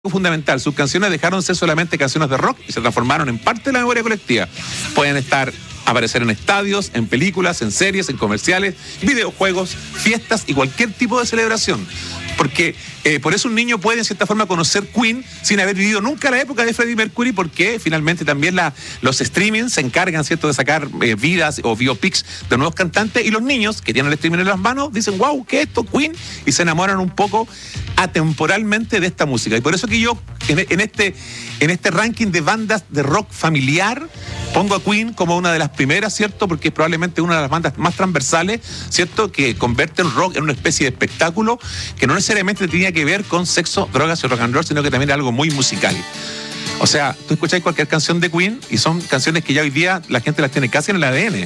fundamental. Sus canciones dejaron de ser solamente canciones de rock y se transformaron en parte de la memoria colectiva. Pueden aparecer en estadios, en películas, en series, en comerciales, videojuegos, fiestas y cualquier tipo de celebración. Porque por eso un niño puede en cierta forma conocer Queen sin haber vivido nunca la época de Freddie Mercury, porque finalmente también los streamings se encargan, ¿cierto?, de sacar vidas o biopics de nuevos cantantes, y los niños que tienen el streaming en las manos dicen, wow, ¿qué es esto, Queen? Y se enamoran un poco atemporalmente de esta música. Y por eso que yo en este ranking de bandas de rock familiar pongo a Queen como una de las primeras, ¿cierto? Porque es probablemente una de las bandas más transversales, ¿cierto? Que convierte el rock en una especie de espectáculo que no necesariamente tenía que ver con sexo, drogas y rock and roll, sino que también era algo muy musical. O sea, tú escucháis cualquier canción de Queen y son canciones que ya hoy día la gente las tiene casi en el ADN.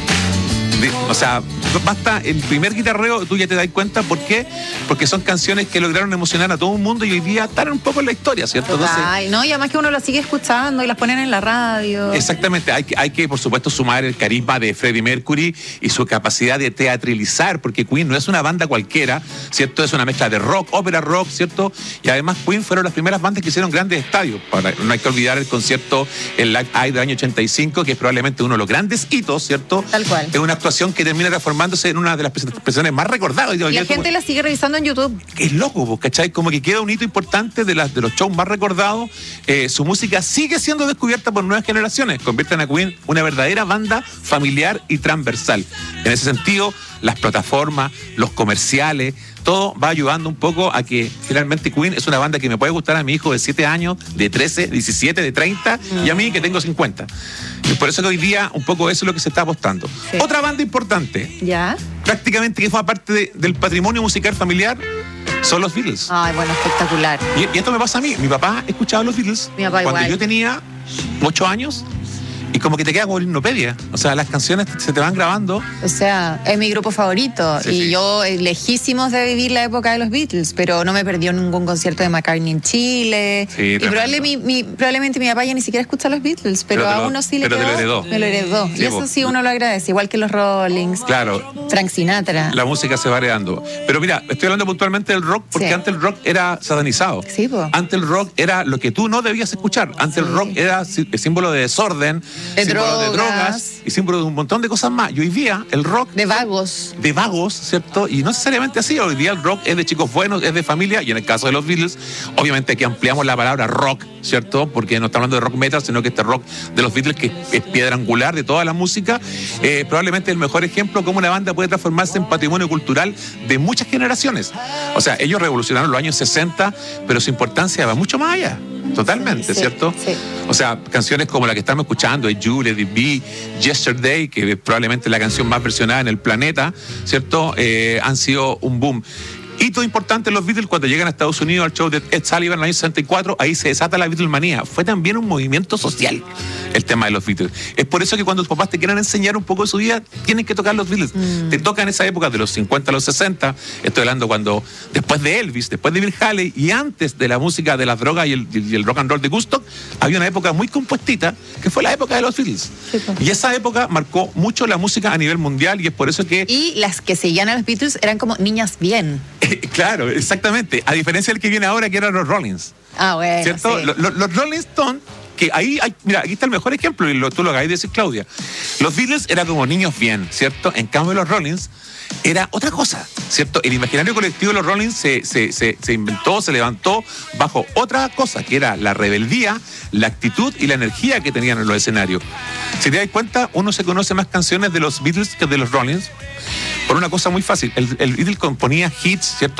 O sea, basta el primer guitarreo, tú ya te das cuenta. ¿Por qué? Porque son canciones que lograron emocionar a todo un mundo y hoy día están un poco en la historia, ¿cierto? Entonces, no, y además que uno las sigue escuchando y las ponen en la radio. Exactamente, hay que por supuesto sumar el carisma de Freddie Mercury y su capacidad de teatralizar, porque Queen no es una banda cualquiera, ¿cierto? Es una mezcla de rock, ópera rock, ¿cierto? Y además Queen fueron las primeras bandas que hicieron grandes estadios. No hay que olvidar el concierto, el Live Aid del año 85, que es probablemente uno de los grandes hitos, ¿cierto? Tal cual. Es una actuación que termina transformándose en una de las presentaciones más recordadas. Y la gente la sigue revisando en YouTube. Es loco, ¿cachai? Como que queda un hito importante de los shows más recordados. Su música sigue siendo descubierta por nuevas generaciones. Convierten a Queen una verdadera banda familiar y transversal. En ese sentido, las plataformas, los comerciales, todo va ayudando un poco a que finalmente Queen es una banda que me puede gustar a mi hijo de 7 años, de 13, 17, de 30 y a mí que tengo 50. Y por eso que hoy día un poco eso es lo que se está apostando. Sí. Otra banda importante, ¿ya? Prácticamente que forma parte del patrimonio musical familiar, son los Beatles. Ay, bueno, espectacular. Y esto me pasa a mí. Mi papá escuchaba los Beatles cuando yo tenía 8 años. Y como que te queda como hipnopedia. O sea, las canciones se te van grabando. O sea, es mi grupo favorito. Sí, y sí. yo lejísimos de vivir la época de los Beatles, pero no me perdió ningún concierto de McCartney en Chile. Sí, y probablemente mi papá ya ni siquiera escucha los Beatles, pero a uno sí le quedó. Pero te lo heredó. Me lo heredó. Sí, y eso sí uno lo agradece. Igual que los Rollings. Claro. Frank Sinatra. La música se va heredando. Pero mira, estoy hablando puntualmente del rock porque antes el rock era satanizado. Sí, po. Antes el rock era lo que tú no debías escuchar. Antes el rock era símbolo de desorden, símbolo de drogas y símbolo de un montón de cosas más. Y hoy día el rock... De vagos. De vagos, ¿cierto? Y no necesariamente así. Hoy día el rock es de chicos buenos, es de familia. Y en el caso de los Beatles, obviamente aquí ampliamos la palabra rock, ¿cierto? Porque no estamos hablando de rock metal, sino que este rock de los Beatles, que es piedra angular de toda la música, probablemente el mejor ejemplo de cómo una banda puede transformarse en patrimonio cultural de muchas generaciones. O sea, ellos revolucionaron los años 60, pero su importancia va mucho más allá. Totalmente, sí, ¿cierto? Sí. O sea, canciones como la que estamos escuchando, You, Let It Be, Yesterday, que es probablemente la canción más versionada en el planeta, ¿cierto? Han sido un boom. Hito importante en los Beatles cuando llegan a Estados Unidos al show de Ed Sullivan en el año 64, ahí se desata la Beatlemanía. Fue también un movimiento social el tema de los Beatles. Es por eso que cuando tus papás te quieran enseñar un poco de su vida, tienen que tocar los Beatles. Te tocan esa época de los 50 a los 60, estoy hablando cuando, después de Elvis, después de Bill Haley y antes de la música de las drogas y el rock and roll de Woodstock, había una época muy compuestita que fue la época de los Beatles. Sí, pues. Y esa época marcó mucho la música a nivel mundial y es por eso que... Y las que seguían a los Beatles eran como niñas bien. Claro, exactamente. A diferencia del que viene ahora, que eran los Rollins. Ah, bueno, ¿cierto? Sí. Los Rolling Stones, que ahí hay, mira, aquí está el mejor ejemplo, y tú lo acabas de decir, Claudia. Los Beatles eran como niños bien, ¿cierto? En cambio, los Rollins era otra cosa, ¿cierto? El imaginario colectivo de los Rollins se inventó, se levantó bajo otra cosa, que era la rebeldía, la actitud y la energía que tenían en los escenarios. Si te das cuenta, uno se conoce más canciones de los Beatles que de los Rollins, por una cosa muy fácil. El Beatles componía hits, ¿cierto?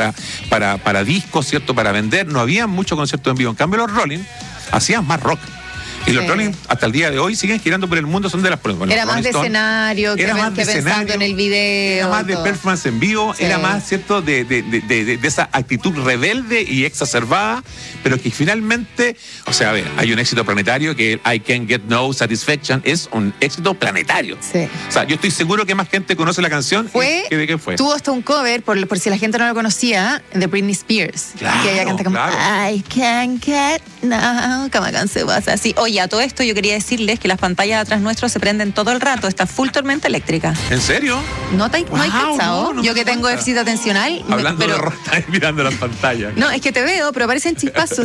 Para discos, ¿cierto? Para vender. No había mucho concierto en vivo. En cambio, los Rolling hacían más rock. Y los Rolling, hasta el día de hoy, siguen girando por el mundo, son de las... Bueno, era más de escenario, que pensando en el video. Era más de performance en vivo, era más, ¿cierto?, de esa actitud rebelde y exacerbada, pero que finalmente, o sea, a ver, hay un éxito planetario que I Can't Get No Satisfaction es un éxito planetario. Sí. O sea, yo estoy seguro que más gente conoce la canción. ¿De qué fue? Tuvo hasta un cover, por si la gente no lo conocía, de Britney Spears. Claro, que ella canta como I Can't Get No, cama cansé, pasa así. Oye, a todo esto yo quería decirles que las pantallas atrás nuestro se prenden todo el rato. Está full tormenta eléctrica. ¿En serio? ¿No hay pensado? no Yo me que tengo cuenta. déficit atencional. Hablando pero, de Rock, mirando las pantallas. no, es que te veo, pero aparecen chispazos.